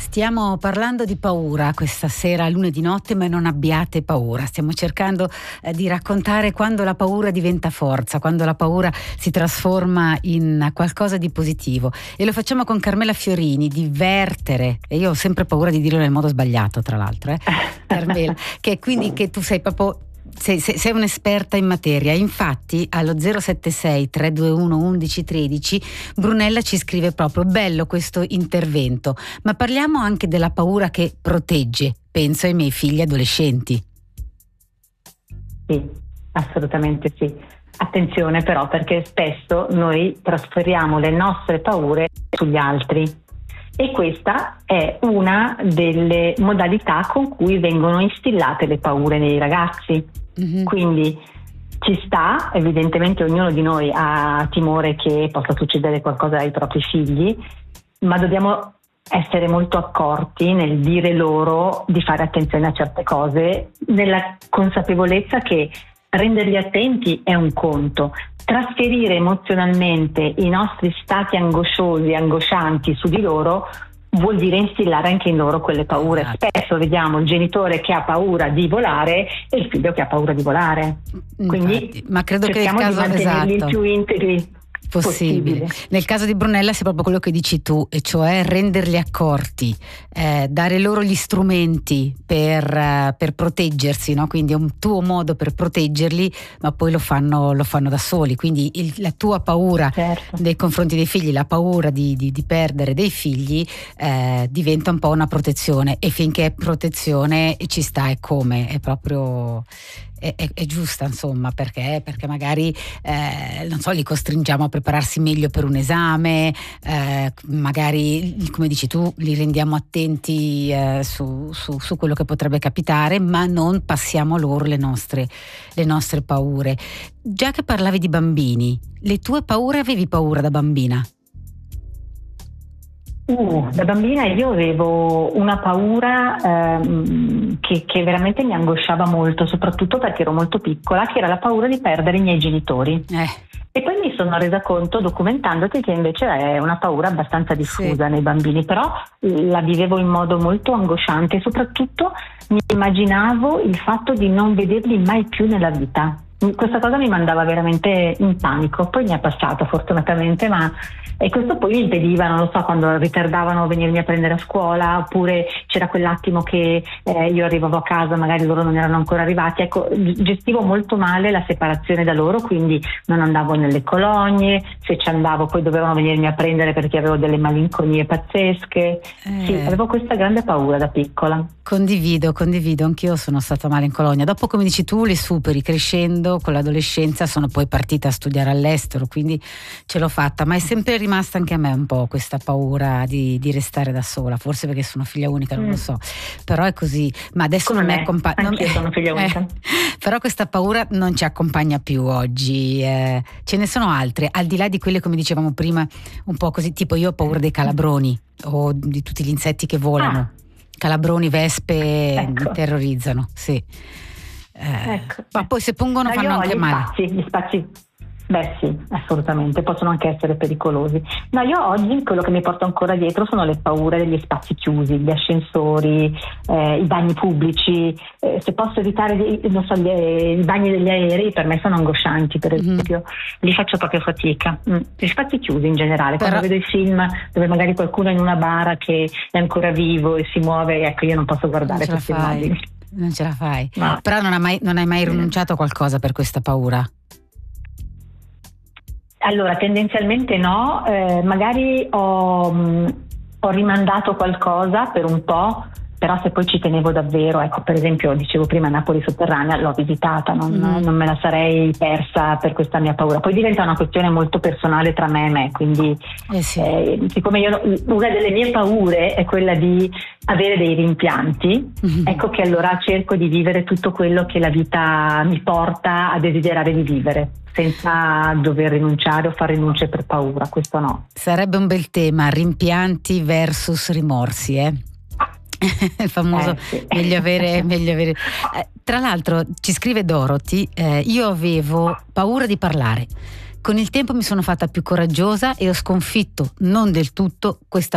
Stiamo parlando di paura questa sera, lunedì notte, ma non abbiate paura. Stiamo cercando di raccontare quando la paura diventa forza, quando la paura si trasforma in qualcosa di positivo. E lo facciamo con Carmela Fiorini, divertere. E io ho sempre paura di dirlo nel modo sbagliato, tra l'altro, Carmela, che quindi che tu sei proprio... Sei un'esperta in materia. Infatti allo 076 321 1113 Brunella ci scrive proprio: bello questo intervento, ma parliamo anche della paura che protegge. Penso ai miei figli adolescenti. Sì, assolutamente sì. Attenzione però, perché spesso noi trasferiamo le nostre paure sugli altri. E questa è una delle modalità con cui vengono instillate le paure nei ragazzi. Mm-hmm. Quindi ci sta, evidentemente ognuno di noi ha timore che possa succedere qualcosa ai propri figli, ma dobbiamo essere molto accorti nel dire loro di fare attenzione a certe cose, nella consapevolezza che renderli attenti è un conto. Trasferire emozionalmente i nostri stati angosciosi, angoscianti su di loro vuol dire instillare anche in loro quelle paure. Spesso vediamo il genitore che ha paura di volare e il figlio che ha paura di volare. Quindi infatti, ma credo che il caso di mantenerli il più integri possibile. Nel caso di Brunella sia proprio quello che dici tu, e cioè renderli accorti, dare loro gli strumenti per proteggersi, no? Quindi è un tuo modo per proteggerli, ma poi lo fanno da soli. Quindi la tua paura, certo, nei confronti dei figli, la paura di perdere dei figli diventa un po' una protezione, e finché è protezione ci sta, è come è proprio è giusta, insomma, perché magari non so, li costringiamo a prepararsi meglio per un esame, magari, come dici tu, li rendiamo attenti su quello che potrebbe capitare, ma non passiamo loro le nostre paure. Già che parlavi di bambini, le tue paure, avevi paura da bambina? Da bambina io avevo una paura che veramente mi angosciava molto, soprattutto perché ero molto piccola, che era la paura di perdere i miei genitori. E poi mi sono resa conto, documentandoti, che invece è una paura abbastanza diffusa, sì, nei bambini, però la vivevo in modo molto angosciante e soprattutto mi immaginavo il fatto di non vederli mai più nella vita. Questa cosa mi mandava veramente in panico. Poi mi è passato fortunatamente, e questo poi mi impediva, non lo so, quando ritardavano a venirmi a prendere a scuola, oppure c'era quell'attimo che io arrivavo a casa, magari loro non erano ancora arrivati. Ecco, gestivo molto male la separazione da loro, quindi non andavo nelle colonie, se ci andavo poi dovevano venirmi a prendere perché avevo delle malinconie pazzesche. Sì, avevo questa grande paura da piccola. Condivido, anch'io sono stata male in colonia. Dopo, come dici tu, li superi crescendo, con l'adolescenza sono poi partita a studiare all'estero, quindi ce l'ho fatta, ma è sempre rimasta anche a me un po' questa paura di restare da sola, forse perché sono figlia unica, non lo so, però è così. Ma adesso come non mi accompagna. Anch'io sono figlia unica. Però questa paura non ci accompagna più oggi. Ce ne sono altre, al di là di quelle, come dicevamo prima, un po' così, tipo io ho paura dei calabroni o di tutti gli insetti che volano. Calabroni, vespe, ecco, mi terrorizzano, sì. Ecco. Ma poi se pungono fanno anche male. Gli spazi. Beh sì, assolutamente, possono anche essere pericolosi. No, io oggi quello che mi porto ancora dietro sono le paure degli spazi chiusi, gli ascensori, i bagni pubblici. Se posso evitare i bagni degli aerei, per me sono angoscianti, per esempio. Li faccio proprio fatica. Gli spazi chiusi in generale, quando vedo i film dove magari qualcuno è in una bara che è ancora vivo e si muove, ecco, io non posso guardare queste immagini. Non ce la fai. No. Però non hai mai rinunciato a qualcosa per questa paura? Allora, tendenzialmente no, magari ho rimandato qualcosa per un po', però se poi ci tenevo davvero, ecco, per esempio, dicevo prima, Napoli sotterranea l'ho visitata, non me la sarei persa per questa mia paura. Poi diventa una questione molto personale tra me e me, quindi siccome una delle mie paure è quella di avere dei rimpianti, ecco che allora cerco di vivere tutto quello che la vita mi porta a desiderare di vivere, senza dover rinunciare o fare rinunce per paura, questo no. Sarebbe un bel tema, rimpianti versus rimorsi, il famoso sì. meglio avere. Tra l'altro ci scrive Dorothy, io avevo paura di parlare. Con il tempo mi sono fatta più coraggiosa e ho sconfitto, non del tutto, questa